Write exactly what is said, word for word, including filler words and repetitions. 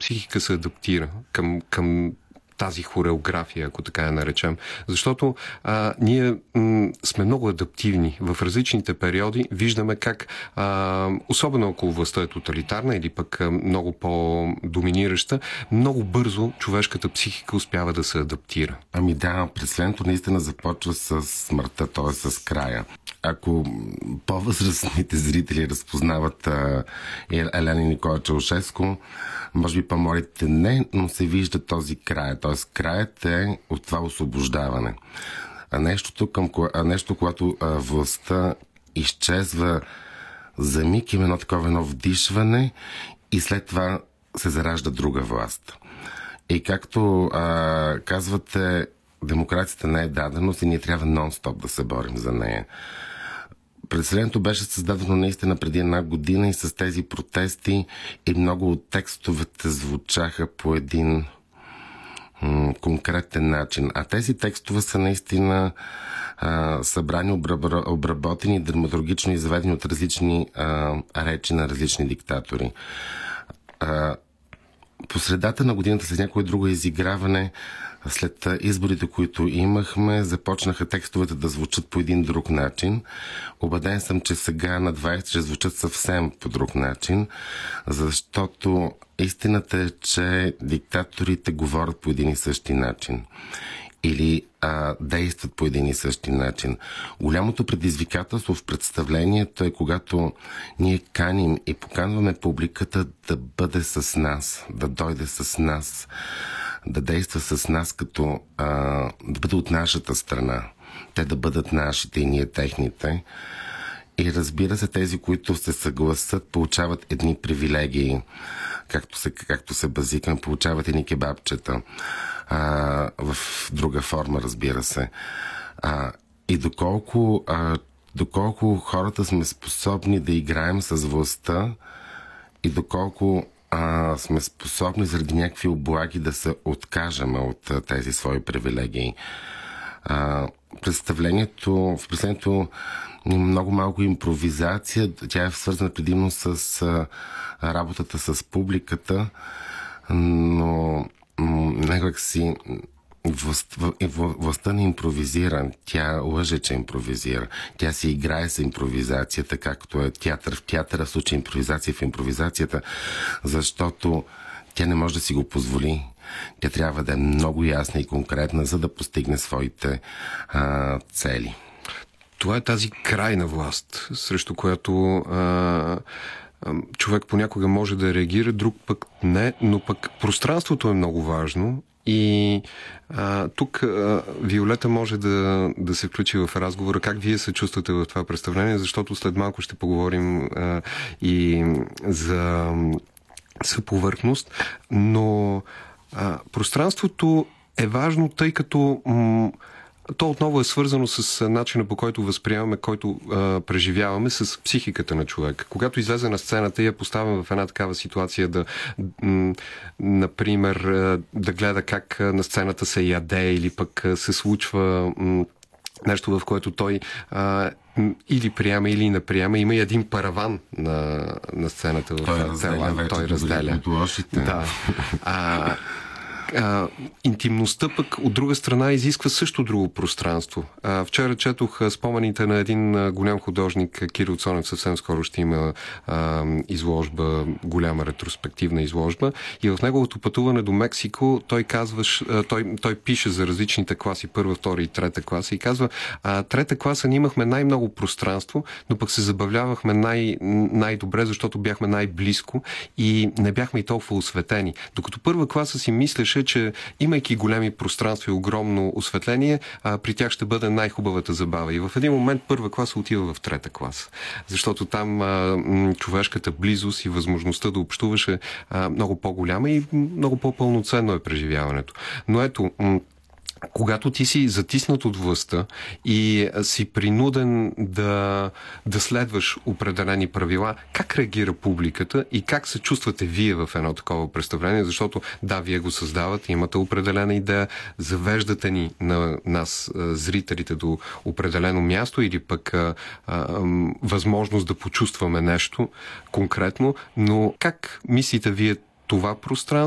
психика се адаптира към, към тази хореография, ако така я наречем. Защото а, ние м, сме много адаптивни. В различните периоди виждаме как, а, особено ако властта е тоталитарна или пък а, много по-доминираща, много бързо човешката психика успява да се адаптира. Ами да, представлението наистина започва с смъртта, т.е. с края. Ако по-възрастните зрители разпознават а, Елена Никола Чаушеско, може би по-младите не, но се вижда този край. Т.е. краят е от това освобождаване. А нещото, към, а нещо когато а, властта изчезва за миг, има едно такова едно вдишване и след това се заражда друга власт. И както а, казвате, демокрацията не е даденост и ние трябва нон-стоп да се борим за нея. Представлението беше създадено наистина преди една година и с тези протести и много от текстовете звучаха по един м- конкретен начин. А тези текстове са наистина а, събрани, обработени, драматургично изведени от различни а, речи на различни диктатори. А, по средата на годината, след някое друго изиграване, след изборите, които имахме, започнаха текстовете да звучат по един друг начин. Убеден съм, че сега на двайсет ще звучат съвсем по друг начин, защото истината е, че диктаторите говорят по един и същи начин. Или а, действат по един и същи начин. Голямото предизвикателство в представлението е когато ние каним и поканваме публиката да бъде с нас, да дойде с нас, да действа с нас като а, да бъде от нашата страна. Те да бъдат нашите и ние техните. И разбира се, тези, които се съгласат, получават едни привилегии, както се, както се базикаме, получават едни кебабчета. А, в друга форма, разбира се. А, и доколко, а, доколко хората сме способни да играем с властта и доколко а, сме способни заради някакви облаги да се откажем от а, тези свои привилегии. А, представлението, в представлението има много малко импровизация. Тя е свързана предимно с а, работата с публиката, но някак си власт, властта не импровизира. Тя лъже, че импровизира. Тя си играе с импровизацията, както е театър в театъра, в случай импровизация в импровизацията, защото тя не може да си го позволи. Тя трябва да е много ясна и конкретна, за да постигне своите а, цели. Това е тази крайна власт, срещу която а, човек понякога може да реагира, друг пък не, но пък пространството е много важно и а, тук а, Виолета може да, да се включи в разговора как вие се чувствате в това представление, защото след малко ще поговорим а, и за съповърхност, но а, пространството е важно, тъй като м- то отново е свързано с начина, по който възприемаме, който а, преживяваме с психиката на човек. Когато излезе на сцената и я поставям в една такава ситуация да, м, например, да гледа как на сцената се яде или пък се случва м, нещо, в което той а, или приема, или не приема. Има и един параван на, на сцената в той разделя. Той разделя. Да. А, А, интимността пък от друга страна изисква също друго пространство. А, вчера четох спомените на един голям художник, Кирил Цонев, съвсем скоро ще има а, изложба, голяма ретроспективна изложба, и в неговото пътуване до Мексико той казва, той, той пише за различните класи, първа, втора и трета класа, и казва, а, трета класа ние имахме най-много пространство, но пък се забавлявахме най- най-добре, защото бяхме най-близко и не бяхме и толкова осветени. Докато първа класа си мислеше, че имайки големи пространства и огромно осветление, а, при тях ще бъде най-хубавата забава. И в един момент първа класа отива в трета класа. Защото там а, м, човешката близост и възможността да общуваш е а, много по-голяма и много по-пълноценно е преживяването. Но ето, м- когато ти си затиснат от властта и си принуден да, да следваш определени правила, как реагира публиката и как се чувствате вие в едно такова представление? Защото да, вие го създавате, имате определена идея, завеждате ни на нас, зрителите, до определено място или пък а, а, възможност да почувстваме нещо конкретно, но как мислите вие това пространство